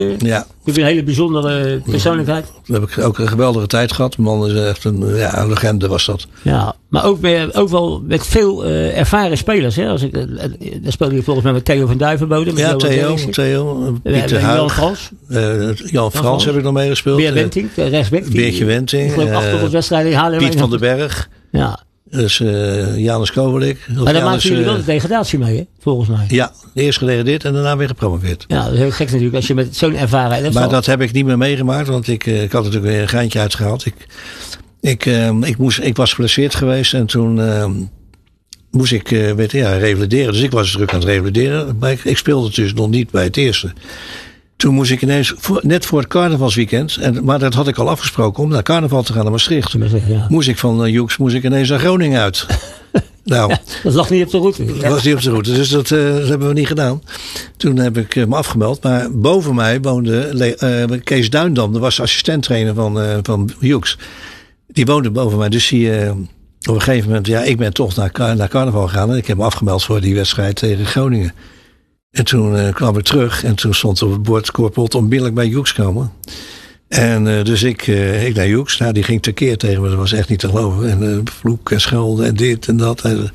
Ja. Je bent een hele bijzondere persoonlijkheid. Daar heb ik ook een geweldige tijd gehad. De man is echt een legende was dat. Ja, maar ook wel met veel ervaren spelers. Hè? Dan speelde je volgens mij met Theo van Duivenbode. Ja, Theo, Pieter Huig. Jan Frans. Jan Frans heb ik nog meegespeeld. Beer Wenting, rechtsback. Beertje Wenting. Ik geloof 800 wedstrijden in Haarlem. Piet van den Berg. Ja. Dus Janus Kovelik. Maar daar maakten jullie wel de degradatie mee, hè? Volgens mij. Ja, eerst gedegradeerd en daarna weer gepromoveerd. Ja, dat is heel gek natuurlijk als je met zo'n ervarenheid... Maar dat heb ik niet meer meegemaakt, want ik had natuurlijk weer een geintje uitgehaald. Ik was geblesseerd geweest en toen moest ik revalideren. Dus ik was druk aan het revalideren. Maar ik speelde dus nog niet bij het eerste. Toen moest ik ineens, net voor het carnavalsweekend, maar dat had ik al afgesproken om naar carnaval te gaan naar Maastricht. Ja. Moest ik van Joeks ineens naar Groningen uit. Nou, ja, dat lag niet op de route. Dat was niet op de route, dus dat hebben we niet gedaan. Toen heb ik me afgemeld, maar boven mij woonde Kees Duindam, dat was assistenttrainer van Joeks. Die woonde boven mij, dus op een gegeven moment, ik ben toch naar carnaval gegaan en ik heb me afgemeld voor die wedstrijd tegen Groningen. En toen kwam ik terug en toen stond op het bord Korpelt onmiddellijk bij Joeks komen. En dus ik naar Joeks. Nou, die ging tekeer tegen me. Dat was echt niet te geloven. En vloek en schelden en dit en dat. En,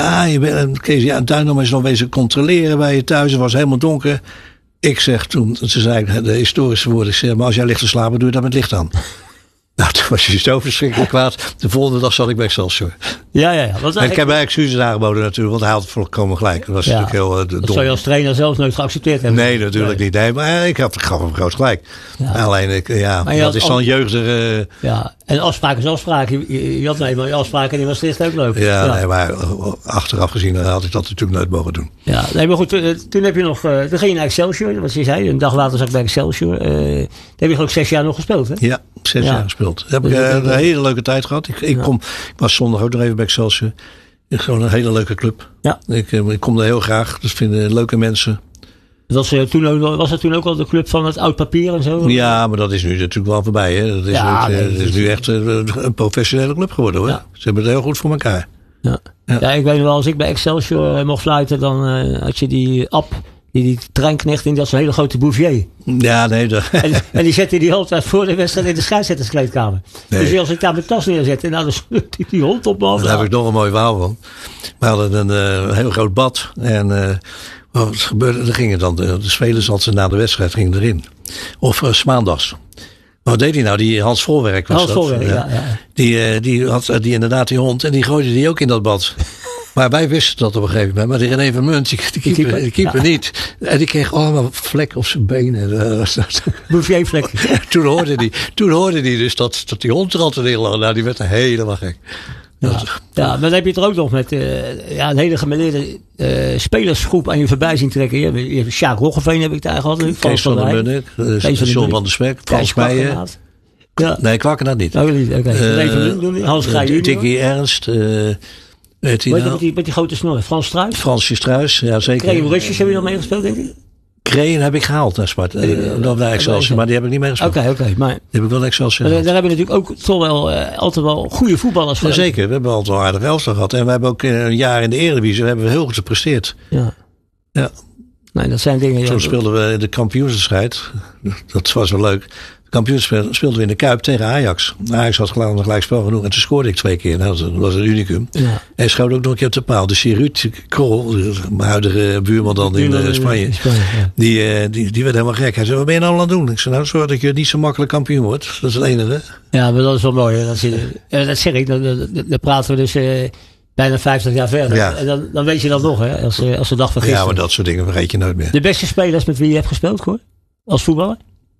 Kees, Duindam is nog wezen controleren bij je thuis. Het was helemaal donker. Ik zeg toen, ze zei de historische woorden. Ik zeg, maar als jij ligt te slapen, doe je dat met licht aan. Nou, toen was je zo verschrikkelijk kwaad. De volgende dag zat ik bij Excelsior. Ja. En ik heb eigenlijk excuses aangeboden natuurlijk, want hij had volkomen gelijk. Dat was natuurlijk heel dom. Dat zou je als trainer zelfs nooit geaccepteerd hebben. Nee, natuurlijk niet. Nee, maar ik gaf hem groot gelijk. Ja. Alleen, dat is dan jeugdige... Ja, en afspraak is afspraak. Je had eenmaal je afspraken in Maastricht ook lopen. Ja. Nee, maar achteraf gezien had ik dat natuurlijk nooit mogen doen. Ja, nee, maar goed, toen heb je nog... Toen ging je naar Excelsior, wat je zei. Een dag later zat ik bij Excelsior. Daar heb je geloof 6 jaar nog gespeeld, hè? Ja, 6 jaar gespeeld. Daar heb ik een hele leuke tijd gehad. Ik was zondag ook nog even bij Excelsior. Gewoon een hele leuke club. Ja. Ik kom daar heel graag. Dus vinden leuke mensen. Was dat toen ook al de club van het oud papier en zo? Ja, maar dat is nu natuurlijk wel voorbij. Hè? Dat is nu echt een professionele club geworden, hoor. Ja. Ze hebben het heel goed voor elkaar. Ja, ik weet nog wel, als ik bij Excelsior mocht fluiten, dan had je die app, die treinknecht in, dat is een hele grote Bouvier. Ja, nee. En die zette die altijd voor de wedstrijd in de scheidsrechterskleedkamer. Nee. Dus als ik daar mijn tas neerzette, nou, dan sloeg die hond op me af. Daar heb ik nog een mooi verhaal van. We hadden een heel groot bad en... wat gebeurde? Er gingen dan de spelers altijd na de wedstrijd gingen erin. Of maandags. Wat deed hij nou? Die Hans Volwerk was Hans Volwerk, ja. Die had inderdaad die hond en die gooide die ook in dat bad. Maar wij wisten dat op een gegeven moment. Maar die René van Munt, die keeper niet. En die kreeg allemaal vlek op zijn benen. Bouvier-vlek. Toen hoorde hij dus dat die hond er altijd in lag. Nou, die werd helemaal gek. Ja, maar dan heb je het er ook nog met een hele gemêleerde spelersgroep aan je voorbij zien trekken. Je hebt Sjaak Roggeveen heb ik daar gehad. Kees van der Munnik, John van der Spek, Frans Meijer. Ja. Nee, Kwakkenaar niet. Oh, niet. Okay. Hans Grij junior. Dickie Ernst. Met die grote snor. Frans Struijs. Fransje Struijs, ja zeker. Kreen Rusjes heb je nog meegespeeld, denk ik? Kreen heb ik gehaald naar Sparta. Naar Excelsior, maar die heb ik niet meegespeeld. Oké. Maar die heb ik wel Excelsior. Daar hebben we natuurlijk ook toch wel altijd wel goede voetballers voor. Ja, zeker, we hebben altijd wel aardig elftal gehad. En we hebben ook een jaar in de Eredivisie hebben we heel goed gepresteerd. Ja. Nee, dat zijn dingen... Toen speelden we de kampioenswedstrijd. Dat was wel leuk. Kampioenspel speelden we in de Kuip tegen Ajax. Ajax had een gelijkspel genoeg en toen scoorde ik 2 keer. Nou, dat was een unicum. Ja. Hij schoot ook nog een keer op de paal. Dus Ruud Krol, mijn huidige buurman dan in Spanje, die werd helemaal gek. Hij zei, wat ben je nou aan het doen? Ik zei, nou, zorg dat je niet zo makkelijk kampioen wordt. Dat is het enige. Ja, maar dat is wel mooi. Hè? Dat zeg ik. Dan praten we dus bijna 50 jaar verder. Ja. En dan weet je dat nog, hè? Als de dag van gisteren. Ja, maar dat soort dingen vergeet je nooit meer. De beste spelers met wie je hebt gespeeld, hoor? Als voetballer?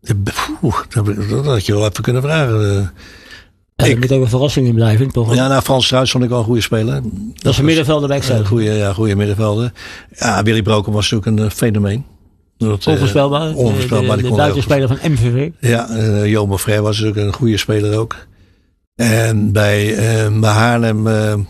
Dat had je wel even kunnen vragen. Er moet ook een verrassing in blijven, toch? Ja, nou, Frans Struijs vond ik wel een goede speler. Dat is een middenvelder bij Excelsior. Goede middenvelder. Ja, Willy Broken was natuurlijk een fenomeen. Onvoorspelbaar. De buitenspeler van MVV. Ja, Jo Mofré was natuurlijk een goede speler ook. En bij Haarlem...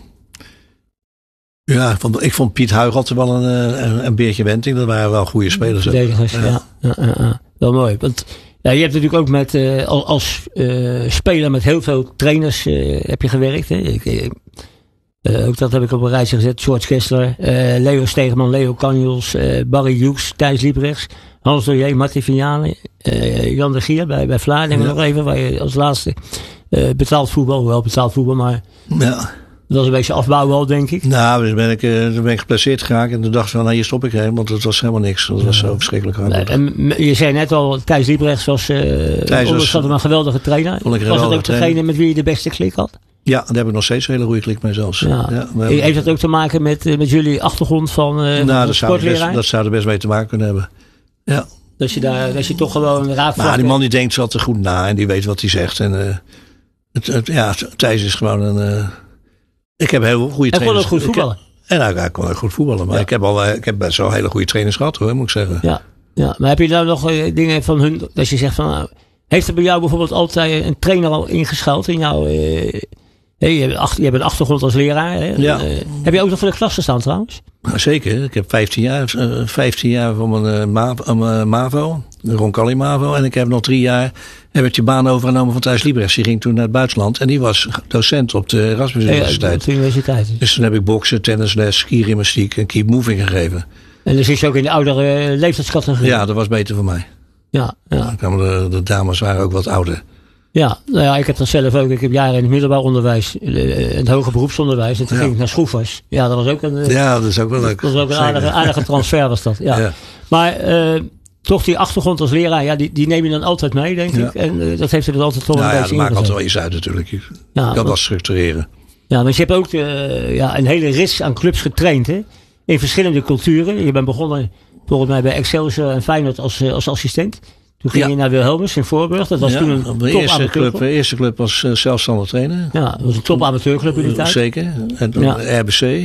ik vond Piet Huig altijd wel een Beertje Wenting. Dat waren wel goede spelers. Verdedigers, ja. Wel mooi. Want je hebt natuurlijk ook met als speler met heel veel trainers heb je gewerkt. Hè? Ook dat heb ik op een rijtje gezet. George Kessler, Leo Stegeman, Leo Canjels, Barry Hughes, Thijs Liebrechts, Hans Doyer, Martin Vignane, Jan de Gier bij Vlaardingen nog even. Waar je als laatste betaald voetbal, maar dat was een beetje afbouwen al, denk ik. Nou, toen ben ik geplaceerd geraakt en toen dacht ik van, hier stop ik heen, want het was helemaal niks. Dat was zo verschrikkelijk hard. En je zei net al, Thijs Liebrechts was een geweldige trainer. Was het ook degene met wie je de beste klik had? Ja, daar heb ik nog steeds een hele goede klik mee zelfs. Ja. Heeft dat ook te maken met jullie achtergrond van sportleraar? Dat zou er best mee te maken kunnen hebben. Ja. Dat je toch gewoon raad van. Maar die man die denkt altijd goed na en die weet wat hij zegt. En Thijs is gewoon een... ik heb heel goede trainers. Hij kon ook goed voetballen. Hij kon ook goed voetballen. Maar ik heb best wel hele goede trainers gehad hoor, moet ik zeggen. Ja, maar heb je nou nog dingen van hun, dat je zegt van... heeft er bij jou bijvoorbeeld altijd een trainer al ingeschuild in jouw... je hebt een achtergrond als leraar. Hè? Ja. Heb je ook nog voor de klas gestaan trouwens? Nou, zeker. Ik heb 15 jaar van mijn MAVO. De Roncalli MAVO. En ik heb nog 3 jaar heb ik die baan overgenomen van Thijs Liebrechts. Die ging toen naar het buitenland. En die was docent op de Erasmus Universiteit. Dus toen heb ik boksen, tennisles, skigymnastiek en keep moving gegeven. En dus is je ook in de oudere leeftijdscategorie? Ja, dat was beter voor mij. Ja. De dames waren ook wat ouder. Ja, nou ja, ik heb dat zelf ook. Ik heb jaren in het middelbaar onderwijs, het hoger beroepsonderwijs. En toen ging ik naar Schroefers. Ja, dat was ook een... Ja, dat is ook wel leuk. Dat was ook een aardige transfer was dat. Ja. Maar toch die achtergrond als leraar, ja, die neem je dan altijd mee, denk ik. En dat heeft er dus altijd toch een beetje dat maakt altijd wel iets uit natuurlijk. Je kan dat structureren. Ja, maar je hebt ook een hele ris aan clubs getraind, hè? In verschillende culturen. Je bent begonnen volgens mij bij Excelsior en Feyenoord als assistent. Toen ging je naar Wilhelmus in Voorburg. Dat was toen een top amateurclub. De eerste club was zelfstandig trainer. Ja, dat was een top amateurclub in die tijd. Zeker. En toen RBC,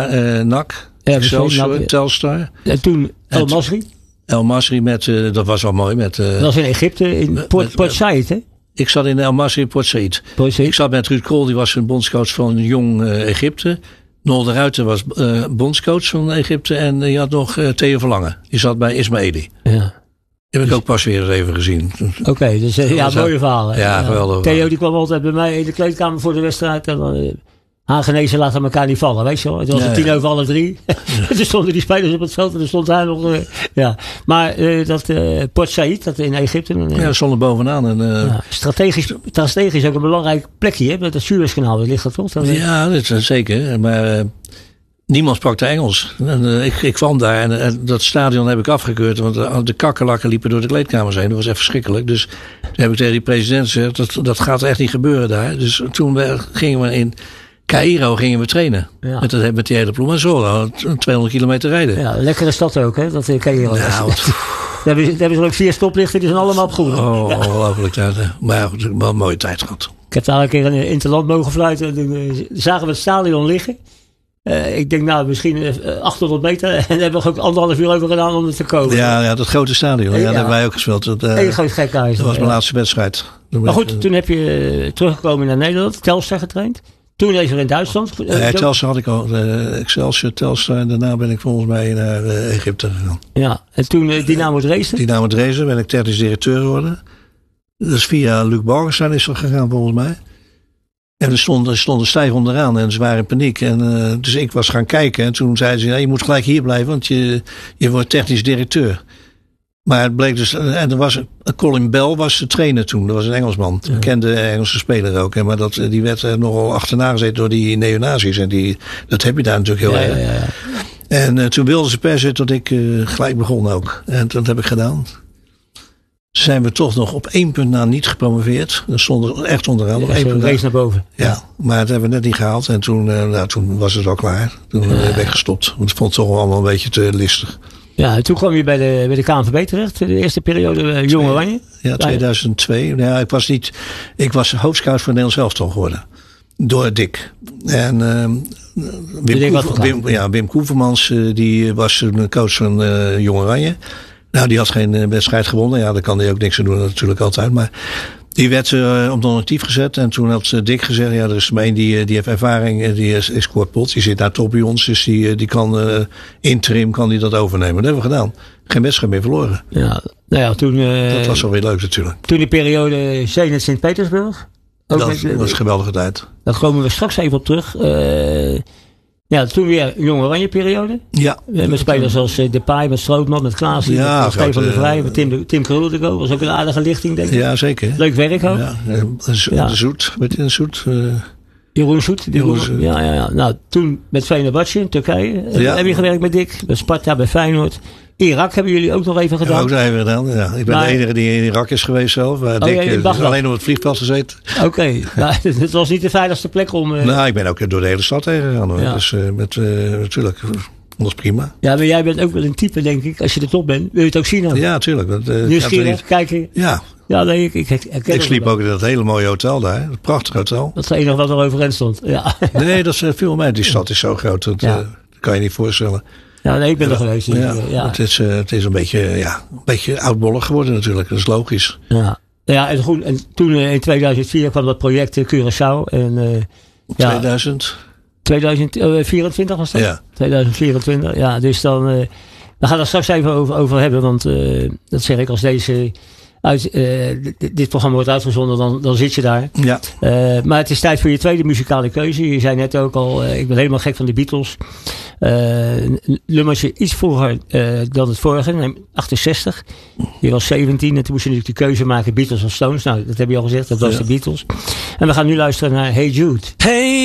NAC, Excelsior, Telstar. En toen El Masri. El Masri dat was wel mooi. Dat was in Egypte, in Port Said, hè? Ik zat in El Masri in Port Said. Ik zat met Ruud Krol, die was een bondscoach van Jong Egypte. Nol de Ruiter was bondscoach van Egypte. En je had nog Theo Verlangen. Die zat bij Ismaili. Ja. Die heb ik ook pas weer eens even gezien. Oké, dus mooie verhalen. Ja, geweldig. Theo die kwam altijd bij mij in de kleedkamer voor de wedstrijd. En Hagenezen laten elkaar niet vallen, weet je wel. Het was 10:03. Toen stonden die spelers op het veld en er stond hij nog... Maar dat Port Said, dat in Egypte... dat stond er bovenaan. En, strategisch ook een belangrijk plekje, hè? Met het Suezkanaal, ligt dat toch? Ja, dat is zeker. Maar... niemand sprak Engels. En, ik kwam daar en dat stadion heb ik afgekeurd. Want de kakkerlakken liepen door de kleedkamers heen. Dat was echt verschrikkelijk. Dus toen heb ik tegen die president gezegd. Dat gaat echt niet gebeuren daar. Dus toen gingen we in Caïro trainen. Ja. Met die hele ploeg. Maar zo, 200 kilometer rijden. Ja, lekkere stad ook, hè? Dat Caïro. Nou, daar hebben ze ook 4 stoplichten. Die zijn allemaal op groen. Ongelooflijk. Maar wel een mooie tijd gehad. Ik heb daar een keer een interland mogen fluiten. En toen zagen we het stadion liggen. Ik denk misschien 800 meter. En daar hebben we ook 1,5 uur over gedaan om er te komen. Ja, dat grote stadion. Ja, daar hebben wij ook gespeeld. Heel groot gekhuis. Dat was mijn laatste wedstrijd. Maar goed, toen heb je teruggekomen naar Nederland. Telstar getraind. Toen even in Duitsland. Telstar had ik al. Excelsior, Telstar. En daarna ben ik volgens mij naar Egypte gegaan. Ja, en toen Dynamo Dresden? Dynamo Dresden ben ik technisch directeur geworden. Dus via Luc Borgenstein is dat gegaan volgens mij. En we stonden stijf onderaan en ze waren in paniek. En, dus ik was gaan kijken en toen zeiden ze, je moet gelijk hier blijven, want je wordt technisch directeur. Maar het bleek dus, en er was Colin Bell was de trainer toen, dat was een Engelsman. Een bekende Engelse speler ook. Maar die werd nogal achterna gezeten door die neonazis. En dat heb je daar natuurlijk heel erg. Ja. En toen wilden ze per se dat ik gelijk begon ook. En dat heb ik gedaan. Zijn we toch nog op 1 punt na niet gepromoveerd. Dat stond er echt onderaan. Nog 1 punt race naar boven. Ja, maar dat hebben we net niet gehaald. En toen was het al klaar. Toen ben ik gestopt. Want ik vond het toch allemaal een beetje te listig. Ja, en toen kwam je bij de KNVB terecht. De eerste periode Jong Oranje. Ja, 2002. Ja, ik was hoofdscout voor Nederlands elftal geworden. Door Dick. En Wim Koevermans, die was een coach van Jong Oranje. Nou, die had geen wedstrijd gewonnen. Ja, daar kan hij ook niks aan doen natuurlijk altijd. Maar die werd op non-actief gezet. En toen had Dick gezegd, er is er een die heeft ervaring. Die is Pot. Die zit daar top bij ons. Dus die kan interim kan die dat overnemen. Dat hebben we gedaan. Geen wedstrijd meer verloren. Ja, nou ja, toen... dat was wel weer leuk natuurlijk. Toen die periode Zenit Sint-Petersburg. Dat was een geweldige tijd. Daar komen we straks even op terug. Toen weer een Jong Oranje periode. Ja. Met spelers als Depay, met Strootman, met Klaas, met Stefan de Vrij, met Tim Kruldeco. Was ook een aardige lichting, denk ik. Ja, zeker. Leuk werk ook. De Zoet, met een Zoet. Jeroen Zoet. Ja. Nou, toen met Fenerbahçe in Turkije. Heb je gewerkt met Dick. Bij Sparta, bij Feyenoord. Irak hebben jullie ook nog even gedaan? Ja, ook nog even gedaan, ja. Ik ben de enige die in Irak is geweest zelf. Dick alleen op het vliegveld gezeten. Oké. Nou, het was niet de veiligste plek om... Nou, ik ben ook door de hele stad heen gegaan. Hoor. Ja. Dus natuurlijk, dat is prima. Ja, maar jij bent ook wel een type, denk ik. Als je er top bent, wil je het ook zien. Ja, natuurlijk. Nieuwsgierig, kijken. Ja. Ja, nee, ik sliep ook in dat hele mooie hotel daar. Een prachtig hotel. Dat is het enige wat er overeind stond. Ja. Nee, dat viel mij. Die stad is zo groot. Dat kan je niet voorstellen. Ja, nee, ik ben er geweest. Ja. Het is een beetje oudbollig geworden natuurlijk. Dat is logisch. Ja, en goed. En toen in 2004 kwam dat project Curaçao. En, 2024 was dat? Ja. 2024, ja. Dus dan... we gaan er straks even over hebben. Want dat zeg ik als deze... dit programma wordt uitgezonden, dan zit je daar. Ja. Maar het is tijd voor je tweede muzikale keuze. Je zei net ook al, ik ben helemaal gek van de Beatles. Nummertje iets vroeger dan het vorige, 68. Je was 17 en toen moest je natuurlijk de keuze maken, Beatles of Stones. Nou, dat heb je al gezegd, dat was de Beatles. En we gaan nu luisteren naar Hey Jude. Hey